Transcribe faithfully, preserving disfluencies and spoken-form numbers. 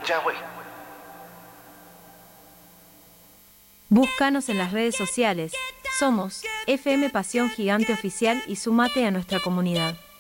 Ya voy. Búscanos en las redes sociales. Somos F M Pasión Gigante Oficial y sumate a nuestra comunidad.